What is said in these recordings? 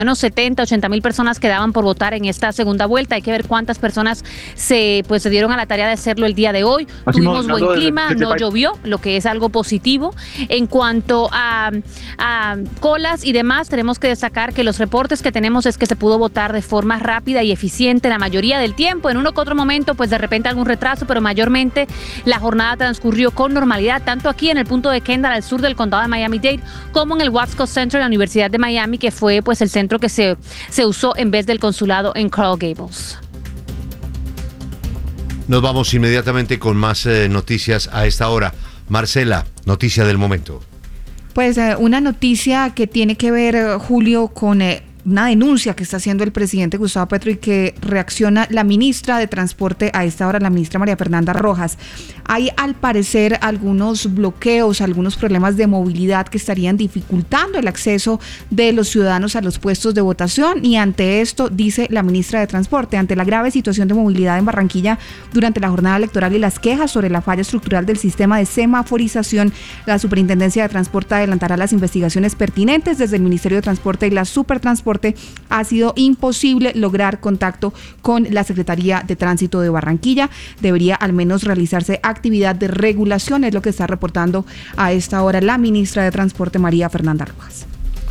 menos 70, 80 mil personas quedaban por votar en esta segunda vuelta. Hay que ver cuántas personas se dieron a la tarea de hacerlo el día de hoy. Tuvimos buen clima, no llovió, lo que es algo positivo. En cuanto a colas y demás, tenemos que destacar que los reportes que tenemos es que se pudo votar de forma rápida y eficiente la mayoría del tiempo. En uno que otro momento, pues de repente algún retraso, pero mayormente la jornada transcurrió con normalidad, tanto aquí en el punto de Kendall, al sur del condado de Miami-Dade, como en el Wasco Center de la Universidad de Miami, que fue pues el centro que se usó en vez del consulado en Coral Gables. Nos vamos inmediatamente con más noticias a esta hora. Marcela, noticia del momento. Pues una noticia que tiene que ver, Julio, con una denuncia que está haciendo el presidente Gustavo Petro y que reacciona la ministra de Transporte a esta hora, la ministra María Fernanda Rojas. Hay al parecer algunos bloqueos, algunos problemas de movilidad que estarían dificultando el acceso de los ciudadanos a los puestos de votación, y ante esto, dice la ministra de Transporte, ante la grave situación de movilidad en Barranquilla durante la jornada electoral y las quejas sobre la falla estructural del sistema de semaforización, la Superintendencia de Transporte adelantará las investigaciones pertinentes. Desde el Ministerio de Transporte y la Supertransporte ha sido imposible lograr contacto con la Secretaría de Tránsito de Barranquilla. Debería al menos realizarse actividad de regulación, es lo que está reportando a esta hora la ministra de Transporte, María Fernanda Rojas.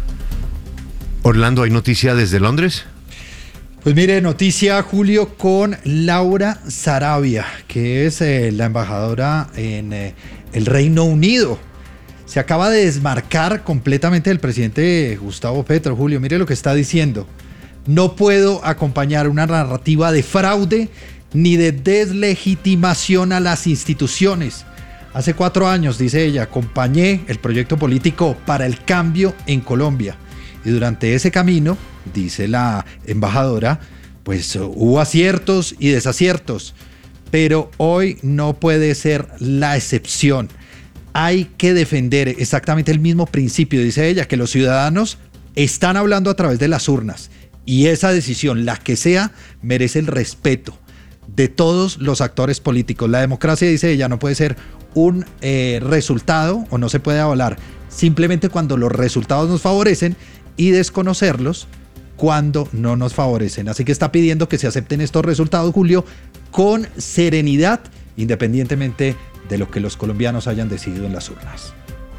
Orlando, ¿hay noticia desde Londres? Pues mire, noticia, Julio, con Laura Sarabia, que es la embajadora en el Reino Unido. Se acaba de desmarcar completamente del presidente Gustavo Petro. Julio, mire lo que está diciendo. No puedo acompañar una narrativa de fraude ni de deslegitimación a las instituciones. Hace 4 años, dice ella, acompañé el proyecto político para el cambio en Colombia. Y durante ese camino, dice la embajadora, pues hubo aciertos y desaciertos. Pero hoy no puede ser la excepción. Hay que defender exactamente el mismo principio, dice ella, que los ciudadanos están hablando a través de las urnas, y esa decisión, la que sea, merece el respeto de todos los actores políticos. La democracia, dice ella, no puede ser un resultado, o no se puede avalar simplemente cuando los resultados nos favorecen y desconocerlos cuando no nos favorecen. Así que está pidiendo que se acepten estos resultados, Julio, con serenidad, independientemente de lo que los colombianos hayan decidido en las urnas.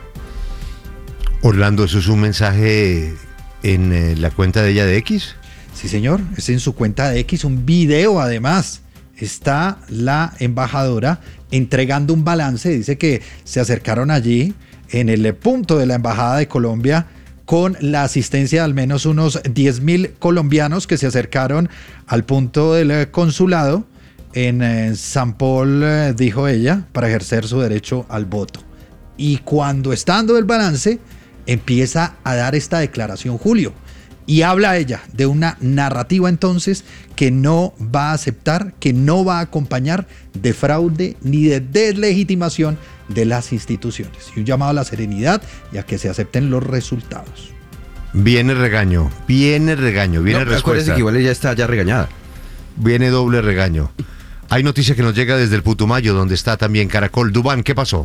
Orlando, ¿eso es un mensaje en la cuenta de ella de X? Sí, señor, es en su cuenta de X, un video además. Está la embajadora entregando un balance, dice que se acercaron allí en el punto de la Embajada de Colombia con la asistencia de al menos unos 10,000 colombianos que se acercaron al punto del consulado en San Paul, dijo ella, para ejercer su derecho al voto. Y cuando está dando el balance, empieza a dar esta declaración, Julio, y habla ella de una narrativa entonces que no va a aceptar, que no va a acompañar de fraude ni de deslegitimación de las instituciones, y un llamado a la serenidad y a que se acepten los resultados. Viene regaño, viene respuesta. Acuérdese que igual ella está ya regañada. Viene doble regaño. Hay noticia que nos llega desde el Putumayo, donde está también Caracol. Dubán, ¿qué pasó?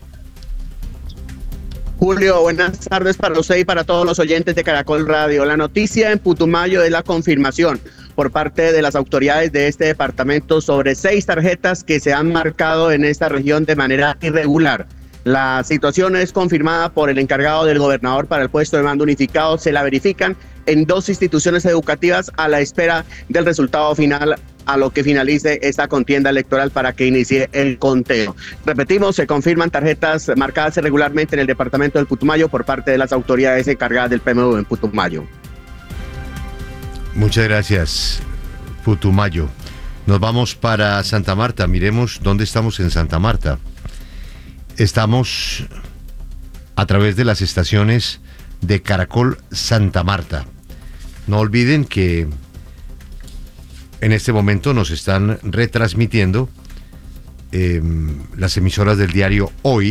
Julio, buenas tardes para usted y para todos los oyentes de Caracol Radio. La noticia en Putumayo es la confirmación por parte de las autoridades de este departamento sobre 6 tarjetas que se han marcado en esta región de manera irregular. La situación es confirmada por el encargado del gobernador para el puesto de mando unificado. Se la verifican en 2 instituciones educativas a la espera del resultado final, a lo que finalice esta contienda electoral para que inicie el conteo. Repetimos, se confirman tarjetas marcadas irregularmente en el departamento del Putumayo por parte de las autoridades encargadas del PMU en Putumayo. Muchas gracias, Putumayo. Nos vamos para Santa Marta. Miremos dónde estamos en Santa Marta. Estamos a través de las estaciones de Caracol Santa Marta. No olviden que en este momento nos están retransmitiendo las emisoras del diario Hoy.